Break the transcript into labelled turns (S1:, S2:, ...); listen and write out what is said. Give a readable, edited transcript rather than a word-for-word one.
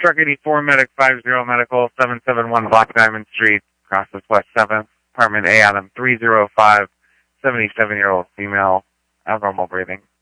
S1: Truck 84, Medic 50 Medical, 771 Black Diamond Street, Crosses West 7th, Apartment A, Adam 305, 77-year-old female, abnormal breathing.